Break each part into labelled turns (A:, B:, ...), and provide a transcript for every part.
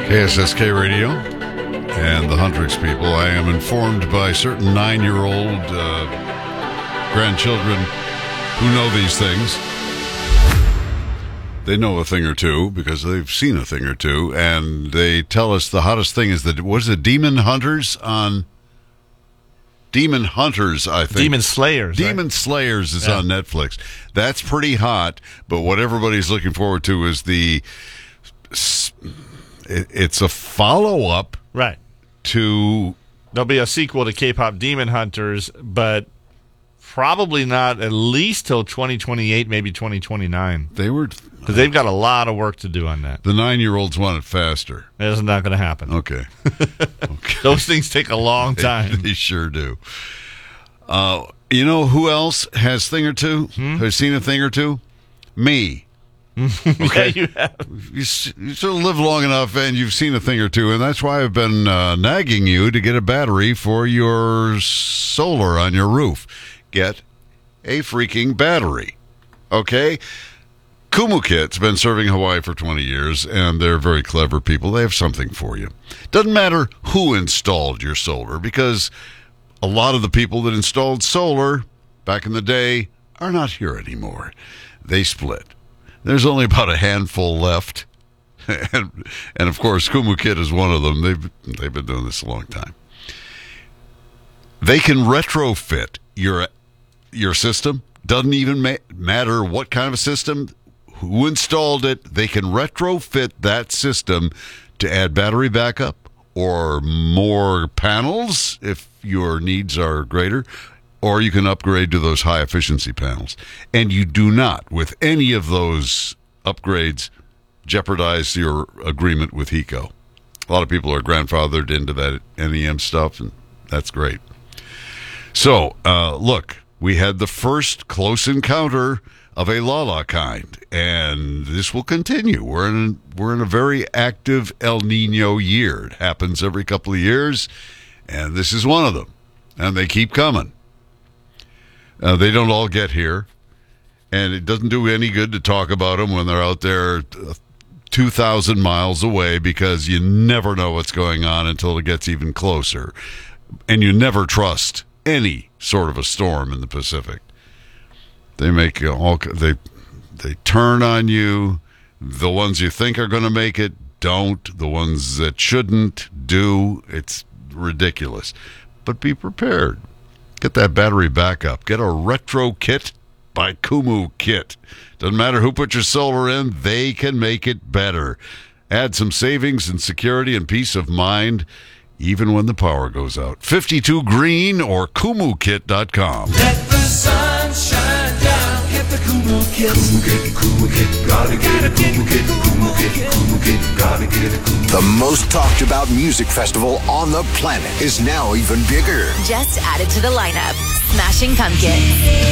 A: KSSK Radio and the Huntrix people. I am informed by certain 9-year-old grandchildren who know these things. They know a thing or two because they've seen a thing or two, and they tell us the hottest thing is that, what is it, Demon Hunters, I think.
B: Demon Slayers.
A: Demon Slayers is on Netflix. That's pretty hot, but what everybody's looking forward to is it's a follow-up to...
B: There'll be a sequel to K-pop Demon Hunters, but probably not at least till 2028, maybe 2029. Because they've got a lot of work to do on that.
A: The 9-year-olds want it faster.
B: That's not going to happen.
A: Okay.
B: Those things take a long time.
A: They sure do. You know who else has thing or two? Has seen a thing or two? Me. Okay.
B: Yeah, you have.
A: You sort of live long enough and you've seen a thing or two, and that's why I've been nagging you to get a battery for your solar on your roof. Get a freaking battery. Okay? Kumukit's been serving Hawaii for 20 years, and they're very clever people. They have something for you. Doesn't matter who installed your solar, because a lot of the people that installed solar back in the day are not here anymore. They split. There's only about a handful left, and of course, Kumukit is one of them. They've been doing this a long time. They can retrofit your system. Doesn't even matter what kind of a system, who installed it. They can retrofit that system to add battery backup or more panels if your needs are greater, or you can upgrade to those high-efficiency panels. And you do not, with any of those upgrades, jeopardize your agreement with HECO. A lot of people are grandfathered into that NEM stuff, and that's great. So, look, we had the first close encounter of a Lala kind, and this will continue. We're in a very active El Nino year. It happens every couple of years, and this is one of them. And they keep coming. They don't all get here, and it doesn't do any good to talk about them when they're out there 2,000 miles away, because you never know what's going on until it gets even closer. And you never trust any sort of a storm in the Pacific. They make they turn on you. The ones you think are going to make it don't. The ones that shouldn't do. It's ridiculous. But be prepared. Get that battery backup. Get a retro kit by Kumukit. Doesn't matter who put your solar in, they can make it better. Add some savings and security and peace of mind even when the power goes out. 52 Green or Kumukit.com.
C: Let the sun shine down. Hit the Kumukit. Kumukit, gotta get a Kumukit. Kumukit, gotta get a Kumukit.
D: The most talked about music festival on the planet is now even bigger.
E: Just added to the lineup, Smashing Pumpkins,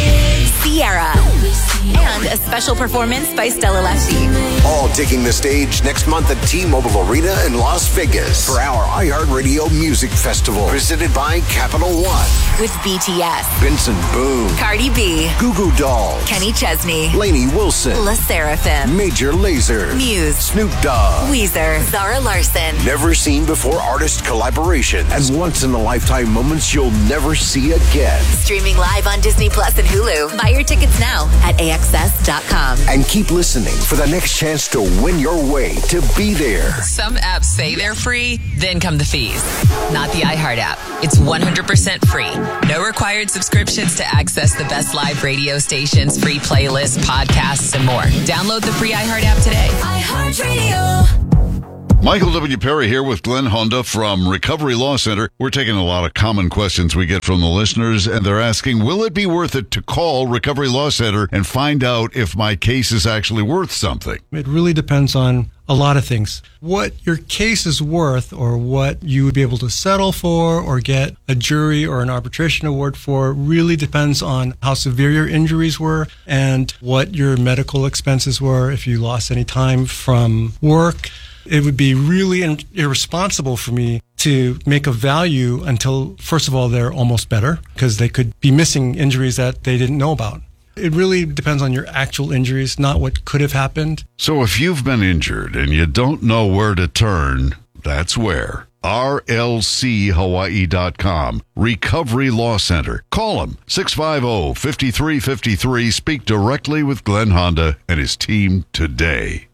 E: Sierra, and a special performance by Stella Lefty.
D: All taking the stage next month at T-Mobile Arena in Las Vegas for our iHeartRadio Music Festival, presented by Capital One.
E: With BTS,
D: Benson Boone,
E: Cardi B,
D: Goo Goo Dolls,
E: Kenny Chesney,
D: Lainey Wilson,
E: La Seraphim,
D: Major Lazer,
E: Muse,
D: Snoop Dogg,
E: Weezer, Zara Larson.
D: Never seen before artist collaboration, and once-in-a-lifetime moments you'll never see again.
E: Streaming live on Disney Plus and Hulu. Buy your tickets now at AXS.com.
D: And keep listening for the next chance to win your way to be there.
F: Some apps say they're free, then come the fees. Not the iHeart app. It's 100% free. No required subscriptions to access the best live radio stations, free playlists, podcasts, and more. Download the free iHeart app today.
E: iHeartRadio.
A: Michael W. Perry here with Glenn Honda from Recovery Law Center. We're taking a lot of common questions we get from the listeners, and they're asking, will it be worth it to call Recovery Law Center and find out if my case is actually worth something?
G: It really depends on a lot of things. What your case is worth, or what you would be able to settle for or get a jury or an arbitration award for, really depends on how severe your injuries were and what your medical expenses were if you lost any time from work. It would be really irresponsible for me to make a value until, first of all, they're almost better, because they could be missing injuries that they didn't know about. It really depends on your actual injuries, not what could have happened.
A: So if you've been injured and you don't know where to turn, That's where. RLCHawaii.com. Recovery Law Center. Call them 650-5353. Speak directly with Glenn Honda and his team today.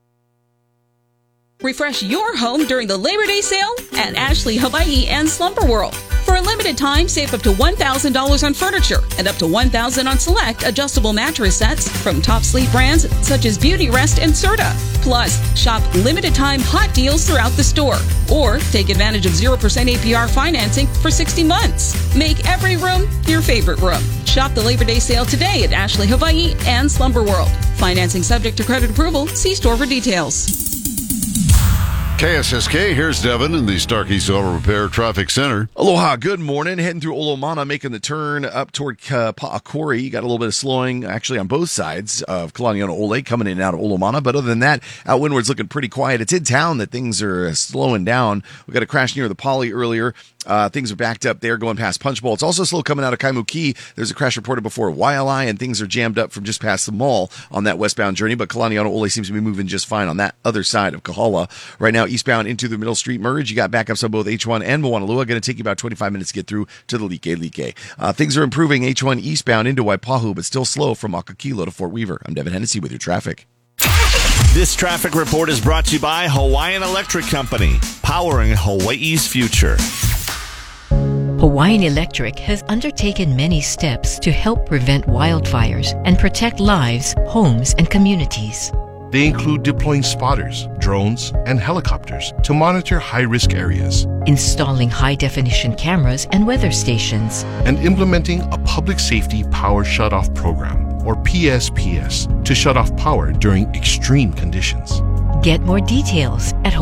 H: Refresh your home during the Labor Day sale at Ashley Hawaii and Slumber World. For a limited time, save up to $1,000 on furniture and up to $1,000 on select adjustable mattress sets from top sleep brands such as Beauty Rest and Serta. Plus, shop limited time hot deals throughout the store or take advantage of 0% APR financing for 60 months. Make every room your favorite room. Shop the Labor Day sale today at Ashley Hawaii and Slumber World. Financing subject to credit approval. See store for details.
A: KSSK, here's Devin in the Starkey's Auto Repair Traffic Center.
I: Aloha, good morning. Heading through Olomana, making the turn up toward Pa'akori. You got a little bit of slowing, actually, on both sides of Kalaniona Ole, coming in and out of Olomana. But other than that, out windward's looking pretty quiet. It's in town that things are slowing down. We got a crash near the Poly earlier. Things are backed up there going past Punch Bowl. It's also slow coming out of Kaimuki. There's a crash reported before Waialae, and things are jammed up from just past the mall on that westbound journey. But Kalaniona Ole seems to be moving just fine on that other side of Kahala. Right now, eastbound into the Middle Street merge. You got backups on both H1 and Moanalua. Going to take you about 25 minutes to get through to the Like. Things are improving H1 eastbound into Waipahu, but still slow from Akakilo to Fort Weaver. I'm Devin Hennessy with your traffic.
B: This traffic report is brought to you by Hawaiian Electric Company, powering Hawaii's future.
J: Hawaiian Electric has undertaken many steps to help prevent wildfires and protect lives, homes, and communities.
K: They include deploying spotters, drones, and helicopters to monitor high-risk areas,
J: installing high-definition cameras and weather stations,
K: and implementing a public safety power shutoff program, or PSPS, to shut off power during extreme conditions.
J: Get more details at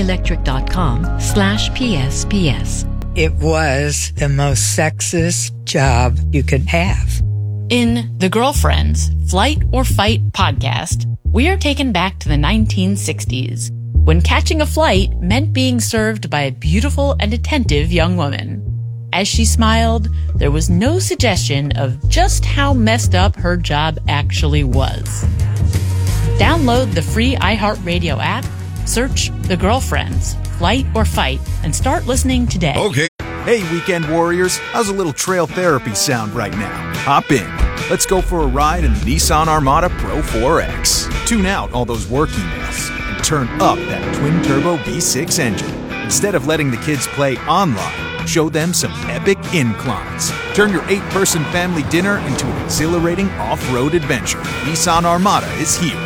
J: hawaiianelectric.com/PSPS.
L: It was the most sexist job you could have.
M: In The Girlfriends, Flight or Fight podcast, we are taken back to the 1960s, when catching a flight meant being served by a beautiful and attentive young woman. As she smiled, there was no suggestion of just how messed up her job actually was. Download the free iHeartRadio app, search The Girlfriends, Flight or Fight, and start listening today.
A: Okay.
N: Hey, weekend warriors, how's a little trail therapy sound right now? Hop in. Let's go for a ride in the Nissan Armada Pro 4X. Tune out all those work emails and turn up that twin-turbo V6 engine. Instead of letting the kids play online, show them some epic inclines. Turn your 8-person family dinner into an exhilarating off-road adventure. Nissan Armada is here.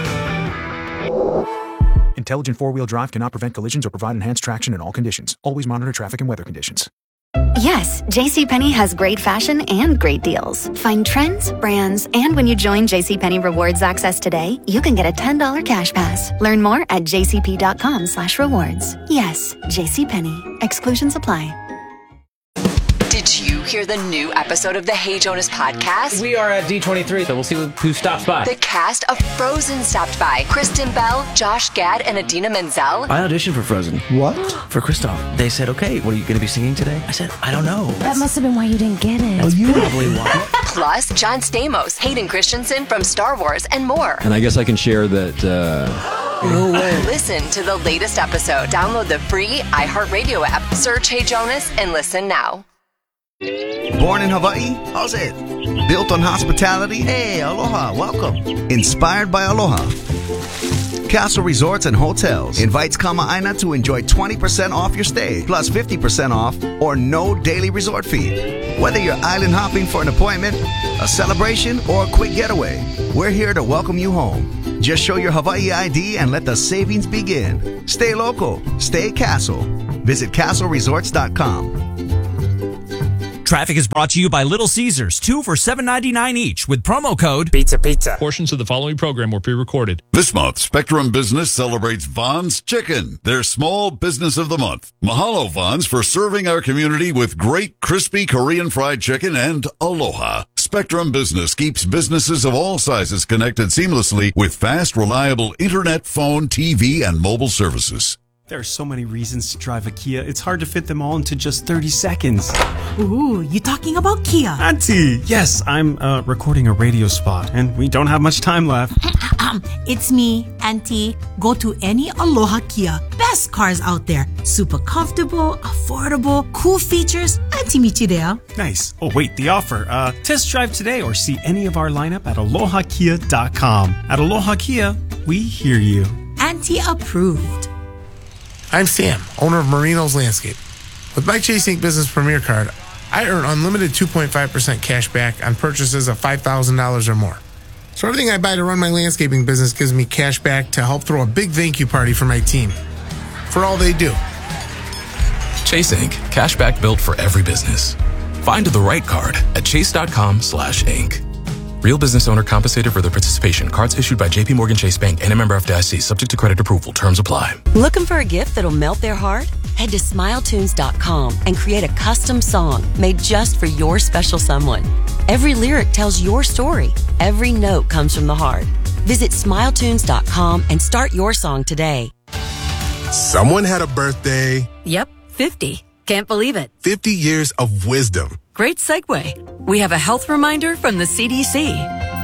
O: Intelligent four-wheel drive cannot prevent collisions or provide enhanced traction in all conditions. Always monitor traffic and weather conditions.
P: Yes, JCPenney has great fashion and great deals. Find trends, brands, and when you join JCPenney Rewards Access today, you can get a $10 cash pass. Learn more at jcp.com/rewards. Yes, JCPenney. Exclusions apply.
E: Did you hear the new episode of the Hey Jonas podcast?
Q: We are at D23, so we'll see who stops by.
E: The cast of Frozen stopped by. Kristen Bell, Josh Gad, and Adina Menzel.
Q: I auditioned for Frozen.
R: What?
Q: For Kristoff. They said, okay, what are you going to be singing today? I said, I don't know.
S: That must have been why you didn't get it.
Q: That's probably why.
E: Plus, John Stamos, Hayden Christensen from Star Wars, and more.
R: And I guess I can share that...
Q: No way.
E: Listen to the latest episode. Download the free iHeartRadio app. Search Hey Jonas and listen now.
T: Born in Hawaii? How's it? Built on hospitality? Hey, aloha, welcome. Inspired by aloha. Castle Resorts and Hotels invites Kama'aina to enjoy 20% off your stay, plus 50% off or no daily resort fee. Whether you're island hopping for an appointment, a celebration, or a quick getaway, we're here to welcome you home. Just show your Hawaii ID and let the savings begin. Stay local. Stay Castle. Visit castleresorts.com.
U: Traffic is brought to you by Little Caesars, 2 for $7.99 each with promo code
V: PIZZA. Portions of the following program were pre-recorded.
A: This month, Spectrum Business celebrates Vaughn's Chicken, their small business of the month. Mahalo, Vaughn's, for serving our community with great crispy Korean fried chicken and aloha. Spectrum Business keeps businesses of all sizes connected seamlessly with fast, reliable internet, phone, TV, and mobile services.
W: There are so many reasons to drive a Kia, it's hard to fit them all into just 30 seconds.
X: Ooh, you talking about Kia?
W: Auntie! Yes, I'm recording a radio spot, and we don't have much time left.
X: It's me, Auntie. Go to any Aloha Kia. Best cars out there. Super comfortable, affordable, cool features. Auntie Michidea.
W: Nice. Oh, wait, the offer. Test drive today or see any of our lineup at alohakia.com. At Aloha Kia, we hear you.
X: Auntie approved.
C: I'm Sam, owner of Marino's Landscape. With my Chase Ink Business Premier Card, I earn unlimited 2.5% cash back on purchases of $5,000 or more. So everything I buy to run my landscaping business gives me cash back to help throw a big thank you party for my team. For all they do.
D: Chase Ink. Cash back built for every business. Find the right card at chase.com/ink. Real business owner compensated for their participation. Cards issued by JP Morgan Chase Bank and a member FDIC. Subject to credit approval. Terms apply.
F: Looking for a gift that'll melt their heart? Head to SmileTunes.com and create a custom song made just for your special someone. Every lyric tells your story. Every note comes from the heart. Visit SmileTunes.com and start your song today.
R: Someone had a birthday.
F: Yep, 50. Can't believe it.
R: 50 years of wisdom.
F: Great segue. We have a health reminder from the CDC.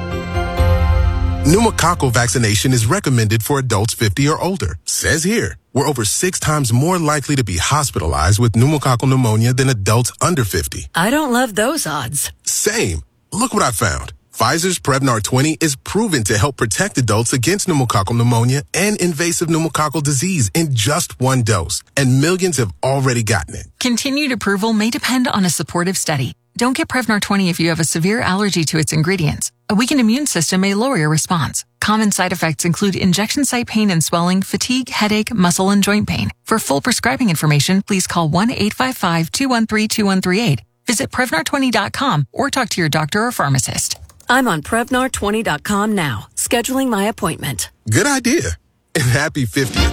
R: Pneumococcal vaccination is recommended for adults 50 or older. Says here, we're over 6 times more likely to be hospitalized with pneumococcal pneumonia than adults under 50.
F: I don't love those odds.
R: Same. Look what I found. Pfizer's Prevnar 20 is proven to help protect adults against pneumococcal pneumonia and invasive pneumococcal disease in just 1 dose. And millions have already gotten it.
Y: Continued approval may depend on a supportive study. Don't get Prevnar 20 if you have a severe allergy to its ingredients. A weakened immune system may lower your response. Common side effects include injection site pain and swelling, fatigue, headache, muscle, and joint pain. For full prescribing information, please call 1-855-213-2138. Visit Prevnar20.com or talk to your doctor or pharmacist.
F: I'm on Prevnar20.com now, scheduling my appointment.
R: Good idea. And happy 50th.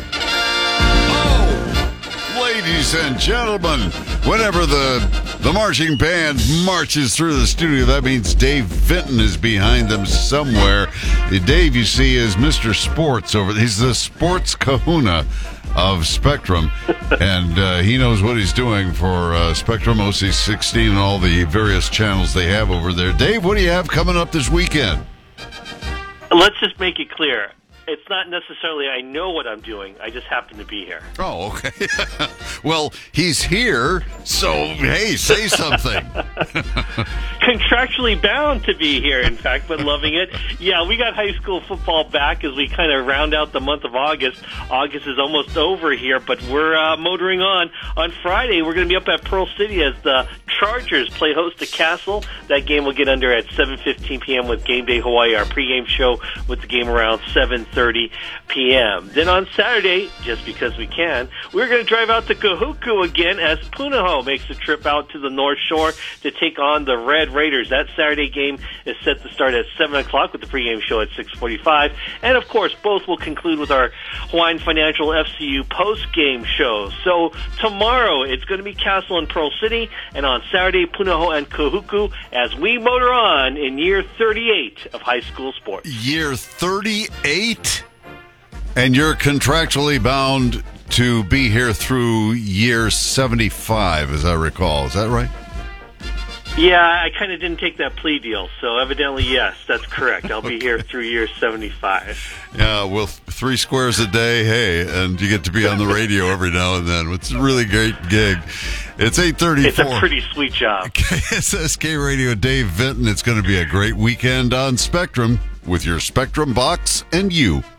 A: Ladies and gentlemen, whenever the marching band marches through the studio, that means Dave Vinton is behind them somewhere. Dave, you see, is Mr. Sports over there. He's the sports kahuna of Spectrum, and he knows what he's doing for Spectrum, OC16, and all the various channels they have over there. Dave, what do you have coming up this weekend?
Z: Let's just make it clear. It's not necessarily I know what I'm doing. I just happen to be here.
A: Oh, okay. Well, he's here, so, hey, say something.
Z: Contractually bound to be here, in fact, but loving it. Yeah, we got high school football back as we kind of round out the month of August. August is almost over here, but we're motoring on. On Friday, we're going to be up at Pearl City as the Chargers play host to Castle. That game will get under at 7:15 p.m. with Game Day Hawaii, our pregame show with the game around 7:30 p.m. Then on Saturday, just because we can, we're going to drive out to Kahuku again as Punahou makes a trip out to the North Shore to take on the Red Raiders. That Saturday game is set to start at 7 o'clock with the pregame show at 6:45. And, of course, both will conclude with our Hawaiian Financial FCU postgame show. So tomorrow it's going to be Castle and Pearl City, and on Saturday, Punahou and Kahuku as we motor on in year 38 of high school sports.
A: Year 38? And you're contractually bound to be here through year 75, as I recall. Is that right?
Z: Yeah, I kind of didn't take that plea deal, so evidently, yes, that's correct. I'll be here through year 75.
A: Yeah, well, 3 squares a day, hey, and you get to be on the radio every now and then. It's a really great gig. It's 8:34.
Z: It's a pretty sweet job.
A: KSSK Radio, Dave Vinton. It's going to be a great weekend on Spectrum with your Spectrum box and you.